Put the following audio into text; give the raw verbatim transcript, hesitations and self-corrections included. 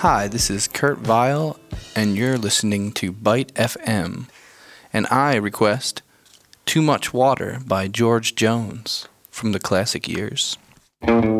Hi, this is Kurt Vile, and you're listening to Byte F M. And I request Too Much Water by George Jones from the classic years.